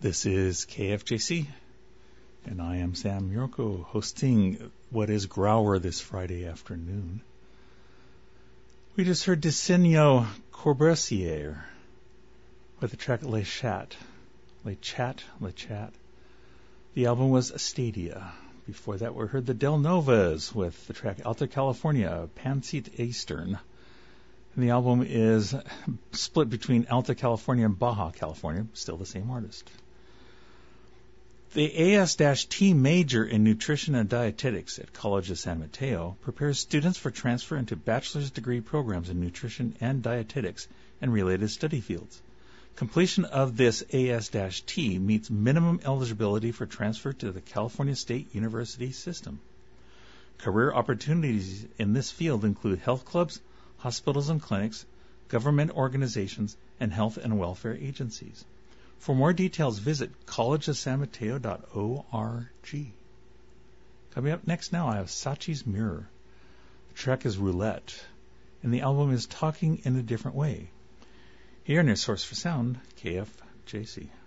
This is KFJC, and I am Sam Muroko, hosting what is Grauer this Friday afternoon. We just heard Decenio Corbusier with the track Le Chat. Le Chat. The album was Stadia. Before that, we heard the Del Novas with the track Alta California, Pansy Eastern. And the album is split between Alta California and Baja California, still the same artist. The AS-T major in Nutrition and Dietetics at College of San Mateo prepares students for transfer into bachelor's degree programs in nutrition and dietetics and related study fields. Completion of this AS-T meets minimum eligibility for transfer to the California State University system. Career opportunities in this field include health clubs, hospitals and clinics, government organizations, and health and welfare agencies. For more details, visit collegeofsanmateo.org. Coming up next now, I have Sachi's Mirror. The track is Roulette, and the album is Talking in a Different Way. Here in your source for sound, KFJC.